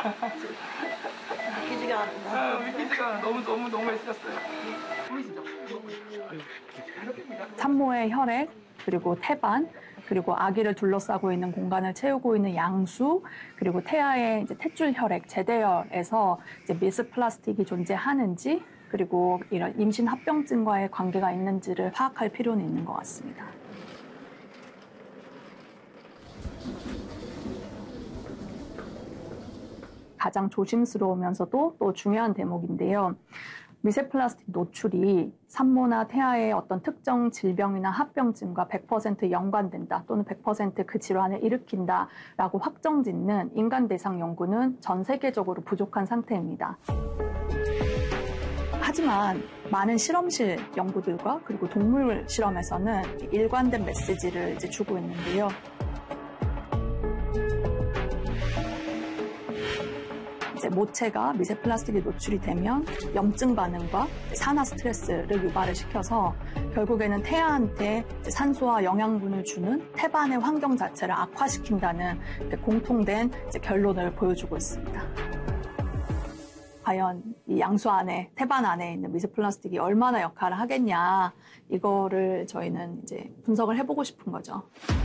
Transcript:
믿기지가 않아. 믿기지가 않아. 너무 애쓰셨어요. 보이시죠? 산모의 혈액, 그리고 태반, 그리고 아기를 둘러싸고 있는 공간을 채우고 있는 양수, 그리고 태아의 이제 탯줄 혈액, 제대혈에서 이제 미스플라스틱이 존재하는지, 그리고 이런 임신 합병증과의 관계가 있는지를 파악할 필요는 있는 것 같습니다. 가장 조심스러우면서도 또 중요한 대목인데요. 미세플라스틱 노출이 산모나 태아의 어떤 특정 질병이나 합병증과 100% 연관된다 또는 100% 그 질환을 일으킨다라고 확정짓는 인간 대상 연구는 전 세계적으로 부족한 상태입니다. 하지만 많은 실험실 연구들과 그리고 동물 실험에서는 일관된 메시지를 이제 주고 있는데요. 모체가 미세플라스틱에 노출이 되면 염증 반응과 산화 스트레스를 유발을 시켜서 결국에는 태아한테 산소와 영양분을 주는 태반의 환경 자체를 악화시킨다는 공통된 결론을 보여주고 있습니다. 과연 이 양수 안에, 태반 안에 있는 미세플라스틱이 얼마나 역할을 하겠냐, 이거를 저희는 이제 분석을 해보고 싶은 거죠.